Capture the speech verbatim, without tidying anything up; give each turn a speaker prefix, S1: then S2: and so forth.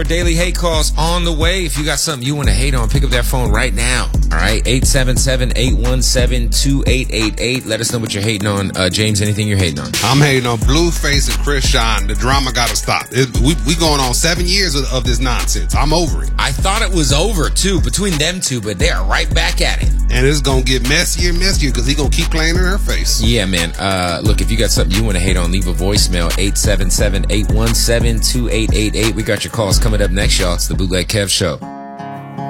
S1: Daily hate calls on the way. If you got something you want to hate on, pick up that phone right now. All right, eight seven seven, eight one seven, two eight eight eight. Let us know what you're hating on. Uh, James, anything you're hating on?
S2: I'm hating on Blueface and Chris Shine. The drama got to stop. It, we we going on seven years of, of this nonsense. I'm over it.
S1: I thought it was over, too, between them two, but they are right back at it.
S2: And it's going to get messier and messier because he going to keep playing in her face.
S1: Yeah, man. Uh, look, if you got something you want to hate on, leave a voicemail, eight seven seven, eight one seven, two eight eight eight. We got your calls coming up next, y'all. It's the Bootleg Kev Show.